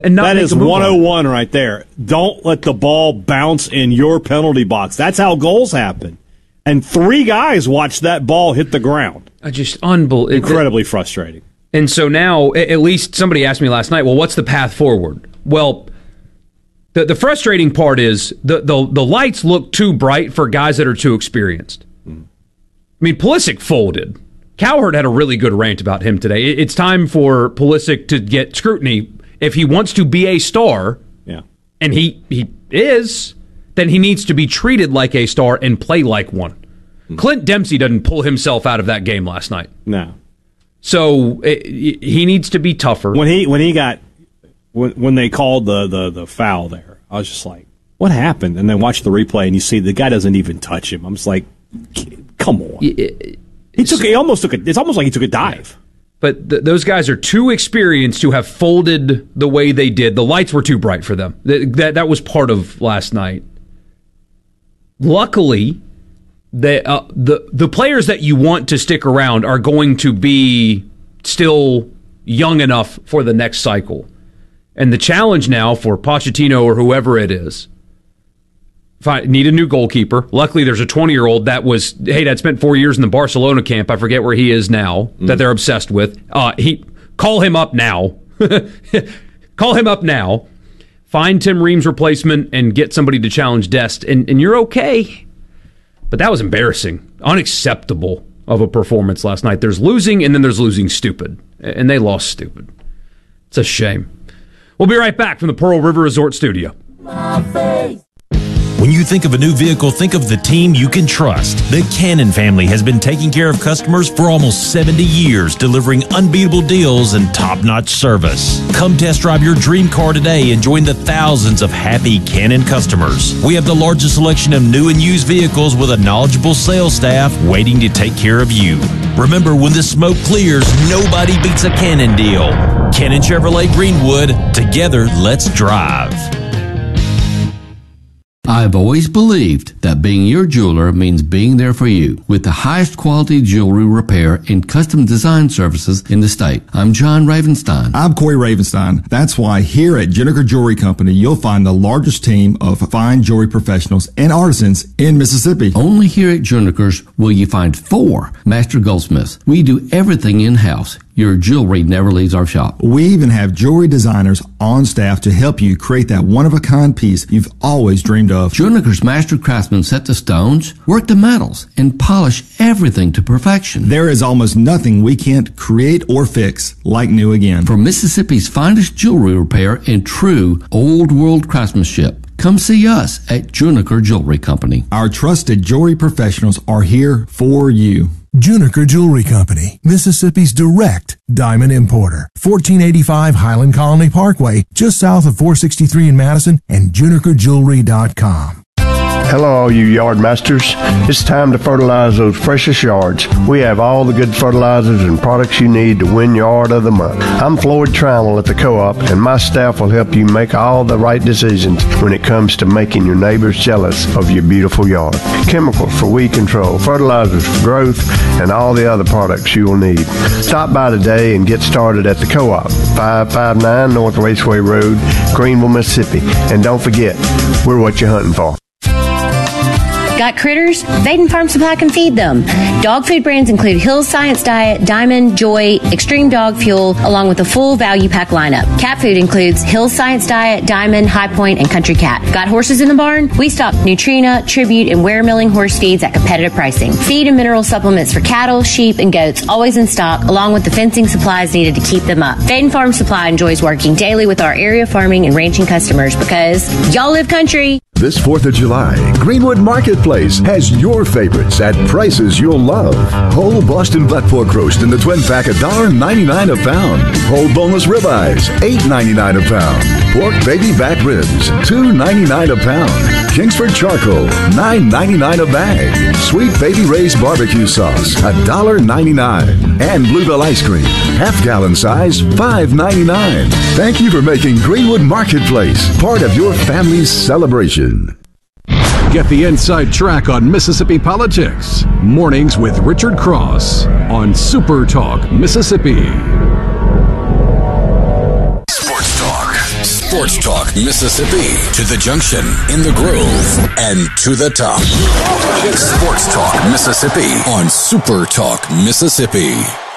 And not that make is a move 101 right there. Don't let the ball bounce in your penalty box. That's how goals happen. And 3 guys watched that ball hit the ground. Just unbelievable. Incredibly frustrating. And so now, at least somebody asked me last night, well, what's the path forward? Well, the frustrating part is the lights look too bright for guys that are too experienced. I mean, Pulisic folded. Cowherd had a really good rant about him today. It's time for Pulisic to get scrutiny. If he wants to be a star, and he is, then he needs to be treated like a star and play like one. Clint Dempsey doesn't pull himself out of that game last night. No. So he needs to be tougher. When they called the foul there, I was just like, what happened? And then watch the replay and you see the guy doesn't even touch him. I'm just like, come on. It's almost like he took a dive. But those guys are too experienced to have folded the way they did. The lights were too bright for them. That was part of last night. Luckily, the players that you want to stick around are going to be still young enough for the next cycle. And the challenge now for Pochettino or whoever it is, need a new goalkeeper. Luckily, there's a 20-year-old that spent 4 years in the Barcelona camp. I forget where he is now, that they're obsessed with. Call him up now. Call him up now. Find Tim Ream's replacement and get somebody to challenge Dest, and you're okay. But that was embarrassing. Unacceptable of a performance last night. There's losing, and then there's losing stupid. And they lost stupid. It's a shame. We'll be right back from the Pearl River Resort Studio. When you think of a new vehicle, think of the team you can trust. The Cannon family has been taking care of customers for almost 70 years, delivering unbeatable deals and top-notch service. Come test drive your dream car today and join the thousands of happy Cannon customers. We have the largest selection of new and used vehicles with a knowledgeable sales staff waiting to take care of you. Remember, when the smoke clears, nobody beats a Cannon deal. Cannon Chevrolet Greenwood. Together, let's drive. I've always believed that being your jeweler means being there for you with the highest quality jewelry repair and custom design services in the state. I'm John Ravenstein. I'm Corey Ravenstein. That's why here at Juniker Jewelry Company, you'll find the largest team of fine jewelry professionals and artisans in Mississippi. Only here at Juniker's will you find 4 master goldsmiths. We do everything in-house. Your jewelry never leaves our shop. We even have jewelry designers on staff to help you create that one-of-a-kind piece you've always dreamed of. Juniker's master craftsmen set the stones, work the metals, and polish everything to perfection. There is almost nothing we can't create or fix like new again. For Mississippi's finest jewelry repair and true old-world craftsmanship, come see us at Juniker Jewelry Company. Our trusted jewelry professionals are here for you. Juniker Jewelry Company, Mississippi's direct diamond importer. 1485 Highland Colony Parkway, just south of 463 in Madison, and junikerjewelry.com. Hello, all you yard masters. It's time to fertilize those precious yards. We have all the good fertilizers and products you need to win Yard of the Month. I'm Floyd Trammell at the Co-op, and my staff will help you make all the right decisions when it comes to making your neighbors jealous of your beautiful yard. Chemicals for weed control, fertilizers for growth, and all the other products you will need. Stop by today and get started at the Co-op, 559 North Raceway Road, Greenville, Mississippi. And don't forget, we're what you're hunting for. Got critters? Vaden Farm Supply can feed them. Dog food brands include Hill's Science Diet, Diamond, Joy, Extreme Dog Fuel, along with a full value pack lineup. Cat food includes Hill's Science Diet, Diamond, High Point, and Country Cat. Got horses in the barn? We stock Nutrena, Tribute, and Ware Milling horse feeds at competitive pricing. Feed and mineral supplements for cattle, sheep, and goats always in stock, along with the fencing supplies needed to keep them up. Vaden Farm Supply enjoys working daily with our area farming and ranching customers because y'all live country. This 4th of July, Greenwood Marketplace has your favorites at prices you'll love. Whole Boston butt pork roast in the twin pack, $1.99 a pound. Whole boneless ribeyes, $8.99 a pound. Pork baby back ribs, $2.99 a pound. Kingsford charcoal, $9.99 a bag. Sweet Baby Ray's barbecue sauce, $1.99. And Bluebell ice cream, half-gallon size, $5.99. Thank you for making Greenwood Marketplace part of your family's celebration. Get the inside track on Mississippi politics. Mornings with Richard Cross on Super Talk Mississippi. Sports Talk Mississippi. To the junction, in the Grove, and to the top. Sports Talk Mississippi on Super Talk Mississippi.